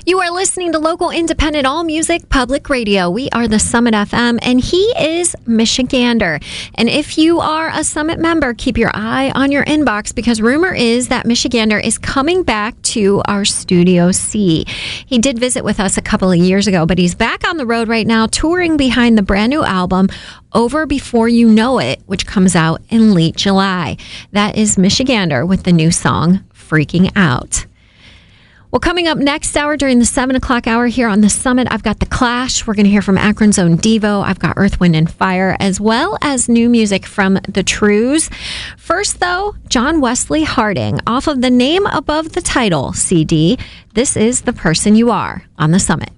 You are listening to local independent all music public radio. We are the Summit FM, and he is Michigander. And if you are a Summit member, keep your eye on your inbox, because rumor is that Michigander is coming back to our Studio C. He did visit with us a couple of years ago, but he's back on the road right now, touring behind the brand new album Over Before You Know It, which comes out in late July. That is Michigander with the new song Freaking Out. Well, coming up next hour during the 7 o'clock hour here on the Summit, I've got The Clash. We're going to hear from Akron's own Devo. I've got Earth, Wind, and Fire, as well as new music from The Trews. First, though, John Wesley Harding, off of the Name Above the Title CD. This is The Person You Are on the Summit.